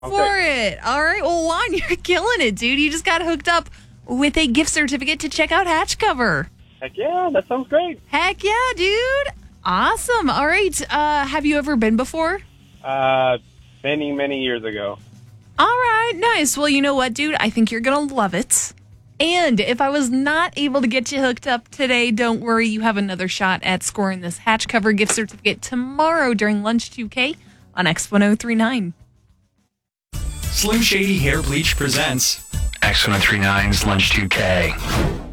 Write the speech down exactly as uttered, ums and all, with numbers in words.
for it. All right. Well, Juan, you're killing it, dude. You just got hooked up with a gift certificate to check out Hatch Cover. Heck yeah, that sounds great. Heck yeah, dude. Awesome. All right. Uh, have you ever been before? Uh, many, many years ago. All right. Nice. Well, you know what, dude? I think you're going to love it. And if I was not able to get you hooked up today, don't worry. You have another shot at scoring this Hatch Cover gift certificate tomorrow during Lunch two K on X ten thirty-nine. Slim Shady Hair Bleach presents X ten thirty-nine's Lunch two K.